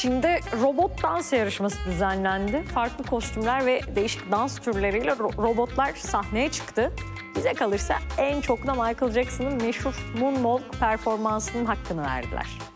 Çin'de robot dans yarışması düzenlendi. Farklı kostümler ve değişik dans türleriyle robotlar sahneye çıktı. Bize kalırsa en çok da Michael Jackson'ın meşhur Moonwalk performansının hakkını verdiler.